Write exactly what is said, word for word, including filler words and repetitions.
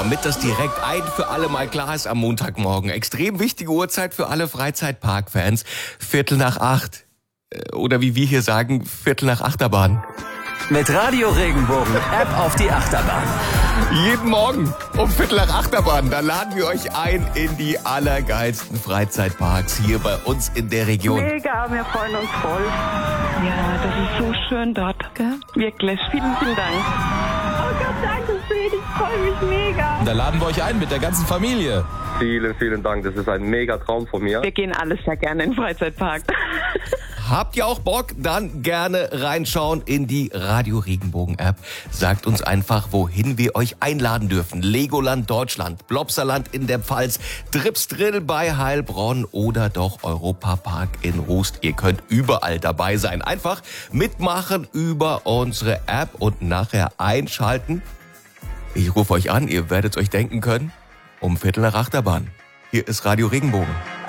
damit das direkt ein für alle Mal klar ist am Montagmorgen. Extrem wichtige Uhrzeit für alle Freizeitpark-Fans. Viertel nach acht. Oder wie wir hier sagen, Viertel nach Achterbahn. Mit Radio Regenbogen, App auf die Achterbahn. Jeden Morgen um Viertel nach Achterbahn. Da laden wir euch ein in die allergeilsten Freizeitparks hier bei uns in der Region. Mega, wir freuen uns voll. Ja, das ist so schön dort. Gell? Wirklich, vielen, vielen Dank. Oh Gott, danke schön, ich freue mich mega. Da laden wir euch ein mit der ganzen Familie. Vielen, vielen Dank. Das ist ein mega Traum von mir. Wir gehen alle sehr gerne in den Freizeitpark. Habt ihr auch Bock? Dann gerne reinschauen in die Radio Regenbogen App. Sagt uns einfach, wohin wir euch einladen dürfen. Legoland Deutschland, Blobserland in der Pfalz, Dripsdrill bei Heilbronn oder doch Europapark in Rust. Ihr könnt überall dabei sein. Einfach mitmachen über unsere App und nachher einschalten. Ich rufe euch an, ihr werdet euch denken können, um Viertel nach Achterbahn. Hier ist Radio Regenbogen.